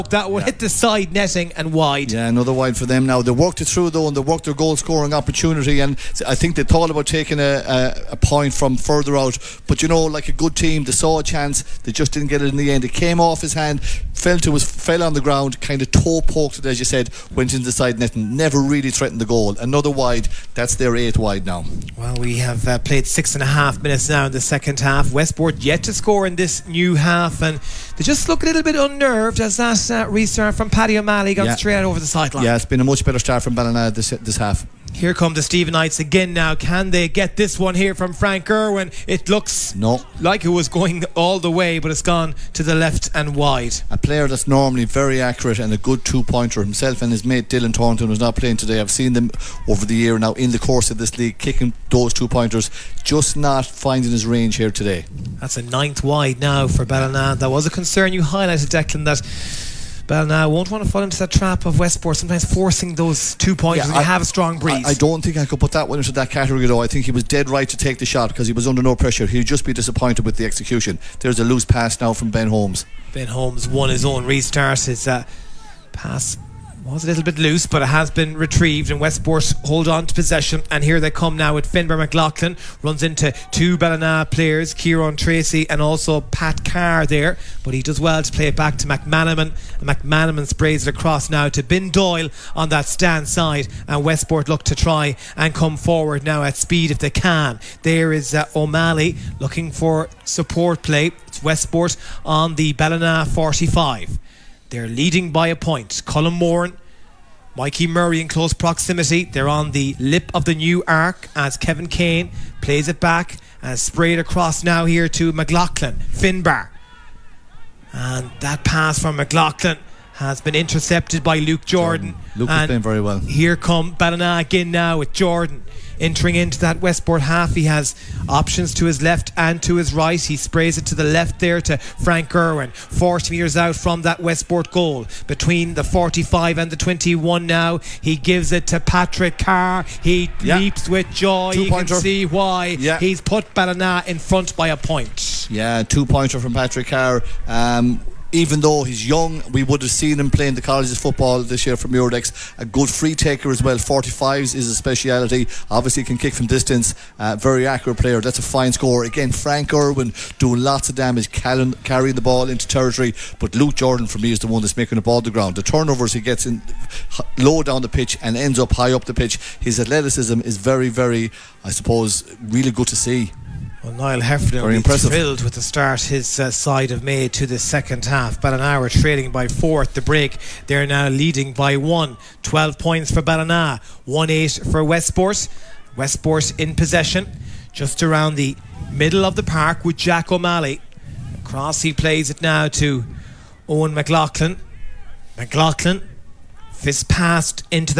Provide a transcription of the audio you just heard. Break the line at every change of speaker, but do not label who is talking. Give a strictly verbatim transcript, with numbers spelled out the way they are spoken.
That would
Yeah.
hit the side netting and wide.
Yeah, another wide for them now. They worked it through though, and they worked their goal scoring opportunity, and I think they thought about taking a, a, a point from further out, but you know, like a good team, they saw a chance, they just didn't get it in the end. It came off his hand, fell to his, fell on the ground, kind of toe poked it, as you said, went into the side net and never really threatened the goal. Another wide, that's their eighth wide now.
Well, we have uh, played six and a half minutes now in the second half. Westport yet to score in this new half, and they just look a little bit unnerved as that uh, restart from Paddy O'Malley got
Yeah.
straight over the sideline.
Yeah, it's been a much better start from Ballina this, this half.
Here come the Stephen Knights again now. Can they get this one here from Frank Irwin? It looks
No.
like it was going all the way, but it's gone to the left and wide.
A player that's normally very accurate and a good two-pointer himself, and his mate Dylan Thornton, who's not playing today. I've seen them over the year now in the course of this league kicking those two-pointers, just not finding his range here today.
That's a ninth wide now for Ballina. That was a concern you highlighted, Declan, that Ballina won't want to fall into that trap of Westport, sometimes forcing those two pointers
Yeah,
when you
I-
have a strong breeze.
I, I don't think I could put that one into that category though. I think he was dead right to take the shot because he was under no pressure. He'd just be disappointed with the execution. There's a loose pass now from Ben Holmes.
Ben Holmes won his own restart. His uh, pass was a little bit loose, but it has been retrieved, and Westport hold on to possession. And here they come now with Finbar McLaughlin. Runs into two Ballina players, Kieran Tracy and also Pat Carr there, but he does well to play it back to McManaman, and McManaman sprays it across now to Ben Doyle on that stand side, and Westport look to try and come forward now at speed if they can. There is uh, O'Malley looking for support play. It's Westport on the Ballina forty-five. They're leading by a point. Colin Moran, Mikey Murray in close proximity. They're on the lip of the new arc as Kevin Kane plays it back and sprayed across now here to McLaughlin. Finbar. And that pass from McLaughlin has been intercepted by Luke Jordan.
Luke is
And
playing very well.
Here come Ballina again now with Jordan entering into that Westport half. He has options to his left and to his right. He sprays it to the left there to Frank Irwin, forty metres out from that Westport goal, between the forty-five and the twenty-one now. He gives it to Patrick Carr. He
Yeah.
leaps with joy. You can
Two-pointer.
see why.
Yeah.
He's put Ballina in front by a point.
Yeah, two-pointer from Patrick Carr. Um, even though he's young, we would have seen him playing the colleges football this year for Muirdex. A good free taker as well. forty-fives is a speciality. Obviously can kick from distance. Uh, very accurate player. That's a fine score. Again, Frank Irwin doing lots of damage, carrying, carrying the ball into territory. But Luke Jordan for me is the one that's making the ball to the ground. The turnovers he gets in low down the pitch and ends up high up the pitch. His athleticism is very, very, I suppose, really good to see.
Well, Niall Heffernan
Very
will be
impressive.
thrilled with the start his uh, side have made to the second half. Ballina were trailing by four at the break. They're now leading by one. twelve points for Ballina, one eight for Westport. Westport in possession, just around the middle of the park with Jack O'Malley. Across he plays it now to Owen McLaughlin. McLaughlin fist passed into the